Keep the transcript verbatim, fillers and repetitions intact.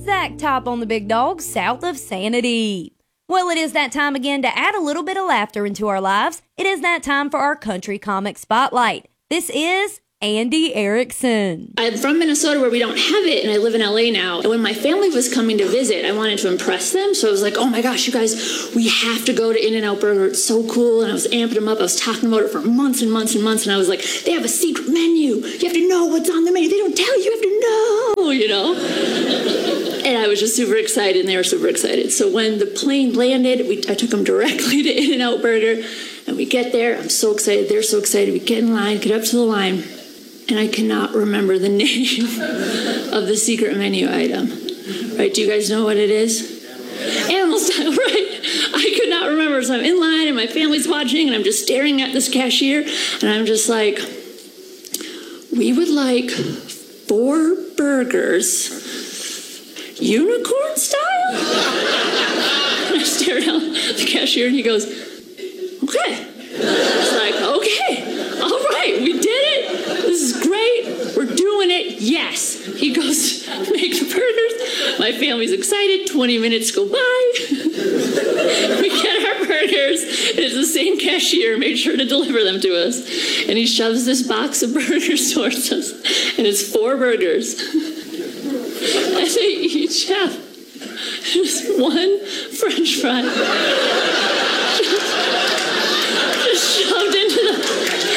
Zach Top on the Big Dog, south of Sanity. Well, it is that time again to add a little bit of laughter into our lives. It is that time for our country comic spotlight. This is Andy Erickson. I'm from Minnesota where we don't have it, and I live in L A now. And when my family was coming to visit, I wanted to impress them. So I was like, oh my gosh, you guys, we have to go to In-N-Out Burger. It's so cool. And I was amping them up. I was talking about it for months and months and months. And I was like, they have a secret menu. You have to know what's on the menu. They don't tell you. You have to know, you know? And I was just super excited, and they were super excited. So when the plane landed, we, I took them directly to In-N-Out Burger. And we get there. I'm so excited. They're so excited. We get in line, get up to the line. And I cannot remember the name of the secret menu item. Right? Do you guys know what it is? Animal Style, right? I could not remember. So I'm in line and my family's watching and I'm just staring at this cashier and I'm just like, we would like four burgers, unicorn style? And I stare down at the cashier and he goes, okay. It's like, okay, all right, we did it. This is great. We're doing it. Yes. He goes, make the burgers. My family's excited. twenty minutes go by. We get our burgers. It's the same cashier made sure to deliver them to us. And he shoves this box of burgers towards us. And it's four burgers. And they each have just one French fry. Just, just shoved into the